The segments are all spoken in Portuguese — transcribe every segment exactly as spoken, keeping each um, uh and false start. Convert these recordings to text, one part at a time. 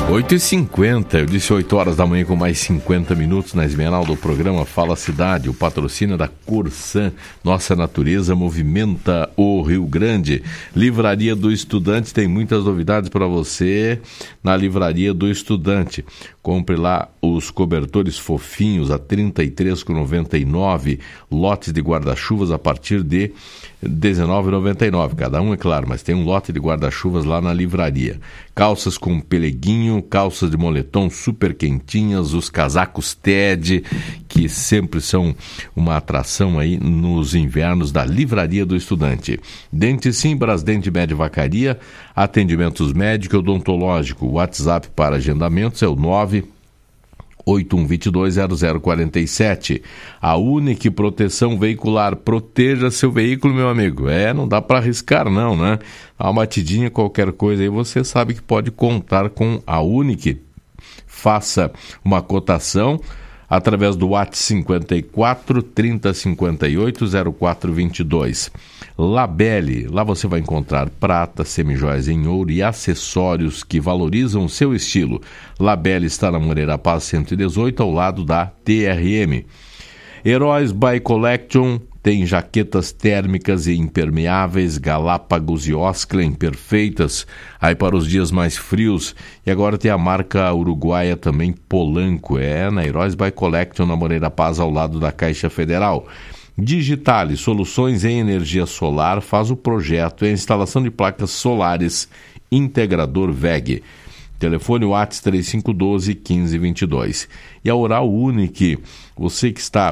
oito e cinquenta, eu disse oito horas da manhã com mais cinquenta minutos na Esmeralda. O programa Fala Cidade, o patrocínio da Corsan. Nossa natureza movimenta o Rio Grande. Livraria do Estudante, tem muitas novidades para você na Livraria do Estudante. Compre lá os cobertores fofinhos a trinta e três reais e noventa e nove centavos, lotes de guarda-chuvas a partir de dezenove reais e noventa e nove centavos, cada um é claro, mas tem um lote de guarda-chuvas lá na livraria. Calças com peleguinho, calças de moletom super quentinhas, os casacos Ted, que sempre são uma atração aí nos invernos da Livraria do Estudante. Dente Sim, Brasdente Med Vacaria, atendimentos médico e odontológico. O WhatsApp para agendamentos é o nove oito um dois dois zero zero quatro sete. A Unique Proteção Veicular, proteja seu veículo, meu amigo. É, não dá para arriscar não, né? Dá uma batidinha, qualquer coisa aí, você sabe que pode contar com a Unique. Faça uma cotação através do WhatsApp cinquenta e quatro, trinta, cinquenta e oito, zero quatro vinte e dois. Labelle, lá você vai encontrar prata, semijoias em ouro e acessórios que valorizam o seu estilo. Labelle está na Moreira Paz cento e dezoito, ao lado da T R M. Heróis by Collection tem jaquetas térmicas e impermeáveis, Galápagos e Osklen perfeitas aí para os dias mais frios. E agora tem a marca uruguaia também, Polanco, é na Heróis by Collection, na Moreira Paz, ao lado da Caixa Federal. Digitale, soluções em energia solar, faz o projeto e a instalação de placas solares, Integrador V E G. Telefone WhatsApp três cinco um dois, um cinco dois dois. E a Oral Unique, você que está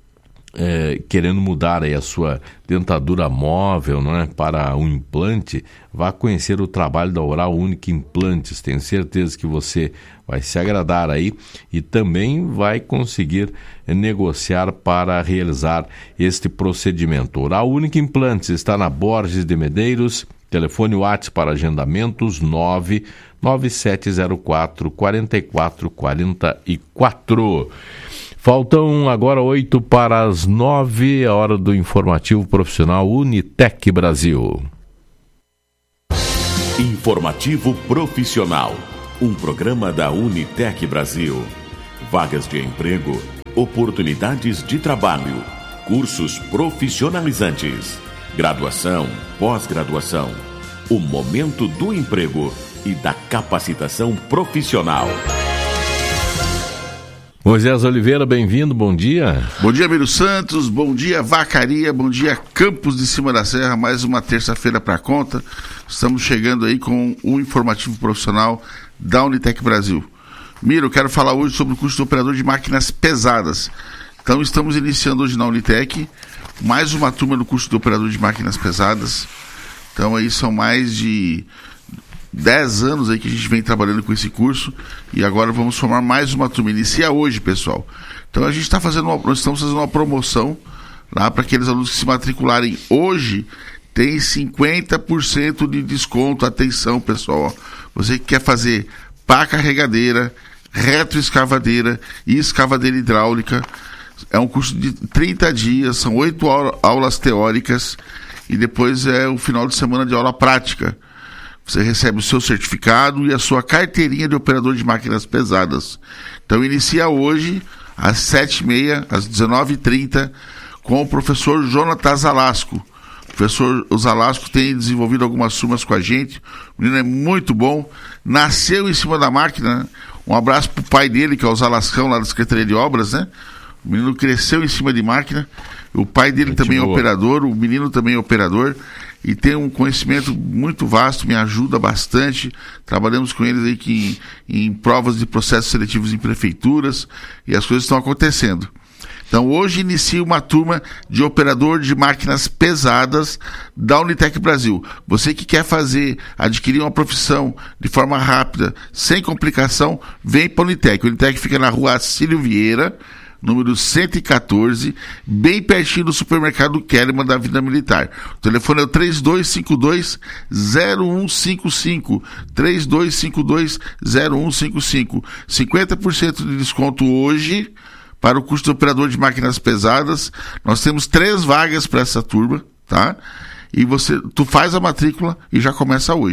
É, querendo mudar aí a sua dentadura móvel, não é, para um implante, vá conhecer o trabalho da Oral Unique Implantes. Tenho certeza que você vai se agradar aí e também vai conseguir negociar para realizar este procedimento. Oral Unique Implantes está na Borges de Medeiros. Telefone WhatsApp para agendamentos nove nove sete zero quatro, quatro quatro quatro quatro. Faltam agora oito para as nove, a hora do informativo profissional Unitec Brasil. Informativo Profissional, um programa da Unitec Brasil. Vagas de emprego, oportunidades de trabalho, cursos profissionalizantes, graduação, pós-graduação, o momento do emprego e da capacitação profissional. Moisés Oliveira, bem-vindo, bom dia. Bom dia, Miro Santos, bom dia, Vacaria, bom dia, Campos de Cima da Serra, mais uma terça-feira para conta. Estamos chegando aí com o informativo profissional da Unitec Brasil. Miro, eu quero falar hoje sobre o curso de operador de máquinas pesadas. Então, estamos iniciando hoje na Unitec mais uma turma do curso de operador de máquinas pesadas. Então, aí são mais de dez anos aí que a gente vem trabalhando com esse curso e agora vamos formar mais uma turma. Inicia hoje, pessoal. Então a gente está fazendo uma, nós estamos fazendo uma promoção lá para aqueles alunos que se matricularem hoje, tem cinquenta por cento de desconto. Atenção, pessoal, você que quer fazer pá carregadeira, retroescavadeira e escavadeira hidráulica, é um curso de trinta dias, são oito aulas teóricas e depois é o final de semana de aula prática. Você recebe o seu certificado e a sua carteirinha de operador de máquinas pesadas. Então inicia hoje, às sete e meia, às dezenove e trinta, com o professor Jonathan Zalasco. O professor Zalasco tem desenvolvido algumas turmas com a gente. O menino é muito bom. Nasceu em cima da máquina. Um abraço para o pai dele, que é o Zalascão, lá da Secretaria de Obras, né? O menino cresceu em cima de máquina. O pai dele também é operador, o menino também é operador. E tem um conhecimento muito vasto, me ajuda bastante. Trabalhamos com eles aí que em, em provas de processos seletivos em prefeituras e as coisas estão acontecendo. Então hoje inicia uma turma de operador de máquinas pesadas da Unitec Brasil. Você que quer fazer, adquirir uma profissão de forma rápida, sem complicação, vem para a Unitec. A Unitec fica na rua Acílio Vieira, número cento e quatorze, bem pertinho do supermercado Kellerman da Vida Militar. O telefone é o três dois cinco dois, zero um cinco cinco, três dois cinco dois, zero um cinco cinco. cinquenta por cento de desconto hoje para o curso de operador de máquinas pesadas. Nós temos três vagas para essa turma, tá? E você, tu faz a matrícula e já começa hoje.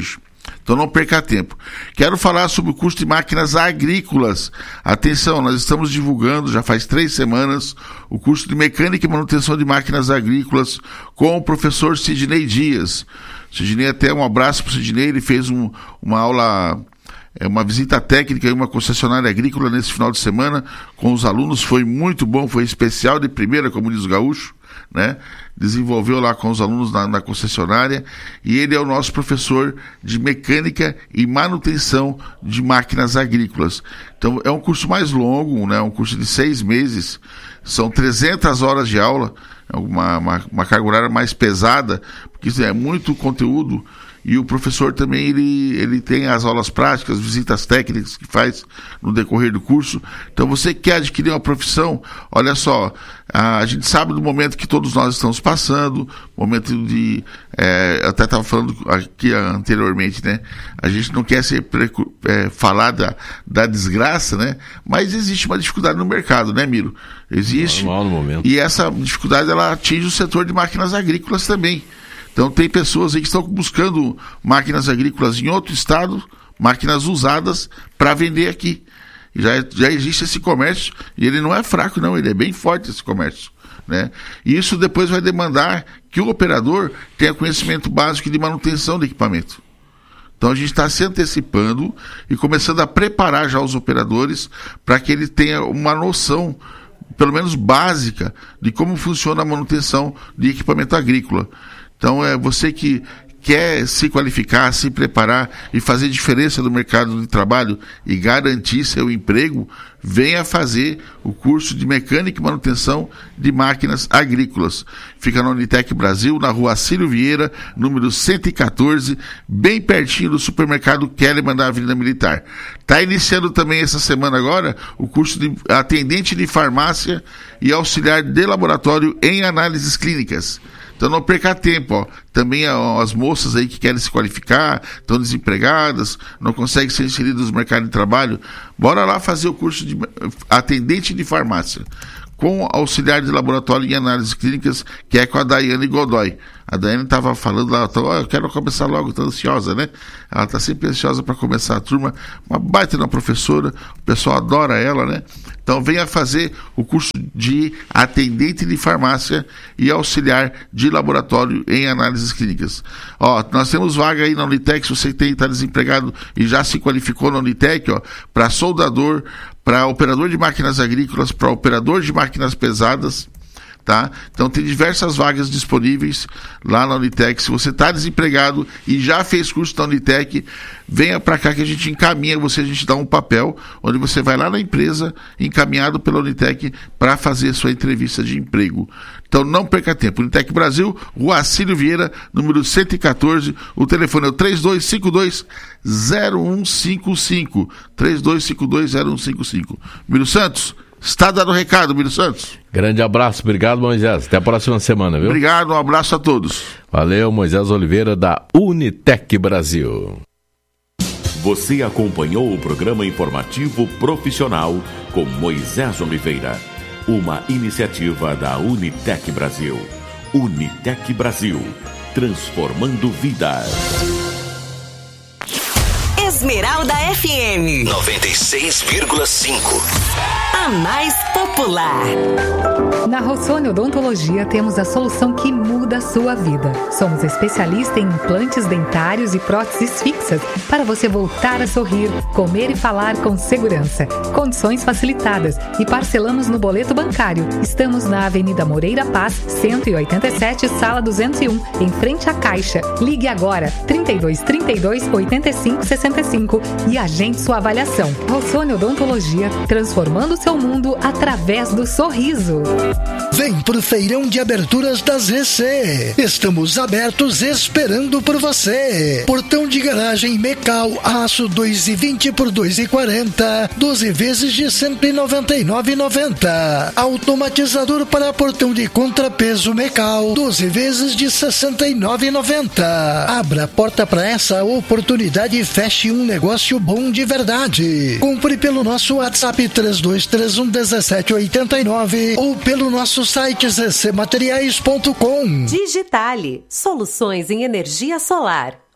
Então não perca tempo. Quero falar sobre o curso de máquinas agrícolas. Atenção, nós estamos divulgando, já faz três semanas, o curso de mecânica e manutenção de máquinas agrícolas com o professor Sidney Dias. Sidney, até um abraço para o Sidney, ele fez um, uma aula, uma visita técnica em uma concessionária agrícola nesse final de semana com os alunos, foi muito bom, foi especial de primeira, como diz o gaúcho, né? Desenvolveu lá com os alunos na, na concessionária, e ele é o nosso professor de mecânica e manutenção de máquinas agrícolas. Então é um curso mais longo, né? Um curso de seis meses, são trezentas horas de aula, uma, uma, uma carga horária mais pesada, porque é muito conteúdo. E o professor também, ele, ele tem as aulas práticas, visitas técnicas que faz no decorrer do curso. Então, você quer adquirir uma profissão, olha só, a, a gente sabe do momento que todos nós estamos passando, momento de, é, eu até estava falando aqui anteriormente, né, a gente não quer ser, é, falar da, da desgraça, né, mas existe uma dificuldade no mercado, né, Miro? Existe. Normal no momento. E essa dificuldade, ela atinge o setor de máquinas agrícolas também. Então tem pessoas aí que estão buscando máquinas agrícolas em outro estado, máquinas usadas, para vender aqui. Já, já existe esse comércio, e ele não é fraco não, ele é bem forte esse comércio, né? E isso depois vai demandar que o operador tenha conhecimento básico de manutenção do equipamento. Então a gente está se antecipando e começando a preparar já os operadores para que ele tenha uma noção, pelo menos básica, de como funciona a manutenção de equipamento agrícola. Então, é você que quer se qualificar, se preparar e fazer diferença no mercado de trabalho e garantir seu emprego, venha fazer o curso de mecânica e manutenção de máquinas agrícolas. Fica na Unitec Brasil, na rua Cílio Vieira, número cento e catorze, bem pertinho do supermercado Kellerman da Avenida Militar. Está iniciando também essa semana agora o curso de atendente de farmácia e auxiliar de laboratório em análises clínicas. Então não perca tempo, ó. Também ó, as moças aí que querem se qualificar, estão desempregadas, não conseguem ser inseridas no mercado de trabalho, bora lá fazer o curso de atendente de farmácia, com auxiliar de laboratório em análises clínicas, que é com a Daiane Godoy. A Daiane estava falando lá, oh, eu quero começar logo, estou ansiosa, né? Ela está sempre ansiosa para começar a turma, uma baita na professora, o pessoal adora ela, né? Então venha fazer o curso de atendente de farmácia e auxiliar de laboratório em análises clínicas. Ó, nós temos vaga aí na Unitec, se você está desempregado e já se qualificou na Unitec, ó, para soldador, para operador de máquinas agrícolas, para operador de máquinas pesadas, tá? Então tem diversas vagas disponíveis lá na Unitec. Se você está desempregado e já fez curso da Unitec, venha para cá que a gente encaminha você, a gente dá um papel onde você vai lá na empresa, encaminhado pela Unitec, para fazer sua entrevista de emprego. Então não perca tempo. Unitec Brasil, Rua Cílio Vieira, número cento e catorze, o telefone é o três dois cinco dois, zero um cinco cinco, três dois cinco dois, zero um cinco cinco. Miro Santos, está dado o recado, Miro Santos. Grande abraço, obrigado, Moisés. Até a próxima semana, viu? Obrigado, um abraço a todos. Valeu, Moisés Oliveira, da Unitec Brasil. Você acompanhou o programa informativo profissional com Moisés Oliveira, uma iniciativa da Unitec Brasil. Unitec Brasil, transformando vidas. Esmeralda F M noventa e seis vírgula cinco. A mais popular. Na Rossoni Odontologia temos a solução que muda a sua vida. Somos especialistas em implantes dentários e próteses fixas para você voltar a sorrir, comer e falar com segurança. Condições facilitadas e parcelamos no boleto bancário. Estamos na Avenida Moreira Paz, cento e oitenta e sete, sala duzentos e um, em frente à Caixa. Ligue agora, trinta e dois, trinta e dois, oitenta e cinco, sessenta e cinco e agende sua avaliação. Rossoni Odontologia, transformando o seu mundo através do sorriso. Vem pro feirão de aberturas das R C. Estamos abertos esperando por você. Portão de garagem Mecal, aço dois e vinte por dois e quarenta, doze vezes de cento e noventa e nove reais e noventa centavos. Automatizador para portão de contrapeso Mecal, doze vezes de sessenta e nove reais e noventa centavos. Abra a porta para essa oportunidade e feche um negócio bom de verdade. Compre pelo nosso WhatsApp três dois três um, um sete oito nove ou pelo nosso site c c materiais ponto com. Digitale, soluções em energia solar.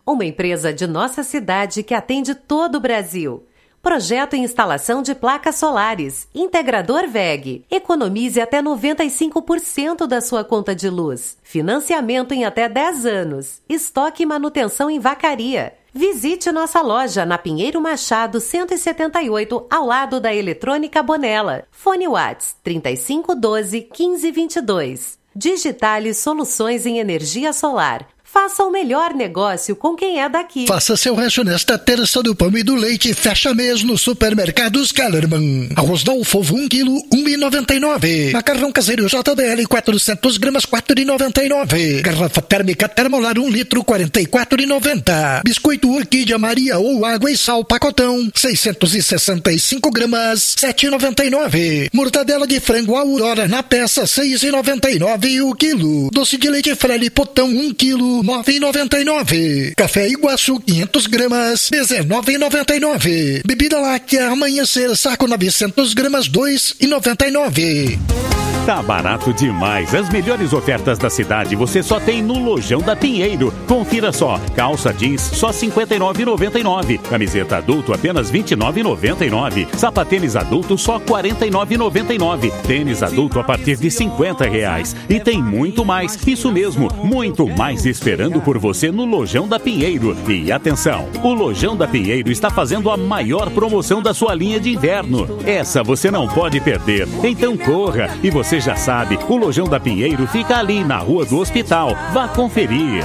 uma empresa de nossa cidade que atende todo o Brasil. Projeto e instalação de placas solares. Integrador V E G. Economize até noventa e cinco por cento da sua conta de luz. Financiamento em até dez anos. Estoque e manutenção em Vacaria. Visite nossa loja na Pinheiro Machado cento e setenta e oito, ao lado da Eletrônica Bonella. Fone Whats trinta e cinco doze, quinze vinte e dois. Digitale Soluções em Energia Solar. Faça o melhor negócio com quem é daqui. Faça seu rancho nesta terça do pão e do leite. Fecha mês no Supermercados Kellerman. Arroz Dolfo, um quilo, um real e noventa e nove centavos. Macarrão caseiro J B L, quatrocentas gramas, quatro reais e noventa e nove centavos. Garrafa térmica Termolar, um litro, quarenta e quatro reais e noventa centavos. Biscoito Orquídea Maria ou água e sal pacotão, seiscentas e sessenta e cinco gramas, sete reais e noventa e nove centavos. Mortadela de frango Aurora na peça, seis reais e noventa e nove centavos o quilo. Doce de leite Frele Potão, um quilo, nove reais e noventa e nove centavos. Café Iguaçu, quinhentas gramas, dezenove reais e noventa e nove centavos. Bebida láctea Amanhecer, saco novecentas gramas, dois reais e noventa e nove centavos. Tá barato demais. As melhores ofertas da cidade você só tem no Lojão da Pinheiro. Confira só. Calça jeans só cinquenta e nove reais e noventa e nove centavos. Camiseta adulto apenas vinte e nove reais e noventa e nove centavos. Sapatênis adulto só quarenta e nove reais e noventa e nove centavos. Tênis adulto a partir de cinquenta reais. E tem muito mais. Isso mesmo, muito mais esperando por você no Lojão da Pinheiro. E atenção, o Lojão da Pinheiro está fazendo a maior promoção da sua linha de inverno. Essa você não pode perder. Então corra. E você Você já sabe, o Lojão da Pinheiro fica ali na Rua do Hospital. Vá conferir.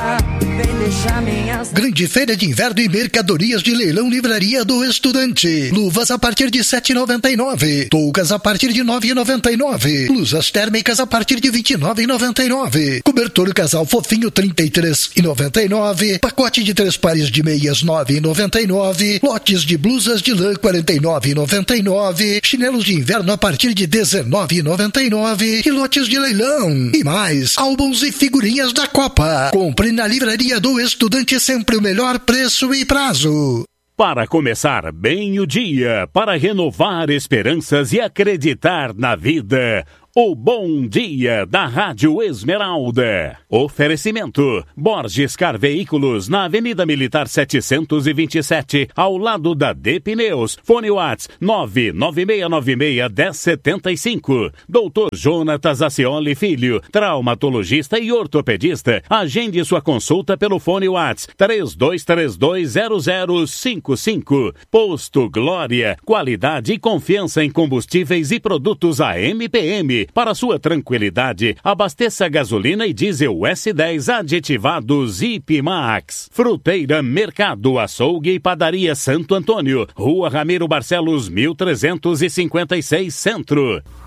Grande feira de inverno e mercadorias de leilão Livraria do Estudante. Luvas a partir de sete reais e noventa e nove centavos. Toucas a partir de nove reais e noventa e nove centavos. Blusas térmicas a partir de vinte e nove reais e noventa e nove centavos. Cobertor casal fofinho trinta e três reais e noventa e nove centavos. Pacote de três pares de meias nove reais e noventa e nove centavos. Lotes de blusas de lã quarenta e nove reais e noventa e nove centavos. Chinelos de inverno a partir de dezenove reais e noventa e nove centavos. E lotes de leilão. E mais, álbuns e figurinhas da Copa. Compre na Livraria do Estudante, sempre o melhor preço e prazo. Para começar bem o dia, para renovar esperanças e acreditar na vida. O Bom Dia da Rádio Esmeralda. Oferecimento: Borges Car Veículos, na Avenida Militar setecentos e vinte e sete, ao lado da D Pneus. Fone Whats nove nove seis nove seis, um zero sete cinco. doutor Jonatas Acioli Filho, traumatologista e ortopedista. Agende sua consulta pelo fone Whats três dois três dois zero zero cinco cinco. Posto Glória, qualidade e confiança em combustíveis e produtos A M P M. Para sua tranquilidade, abasteça gasolina e diesel S dez aditivados Ipimax. Fruteira, Mercado, Açougue e Padaria Santo Antônio. Rua Ramiro Barcelos, mil trezentos e cinquenta e seis, Centro.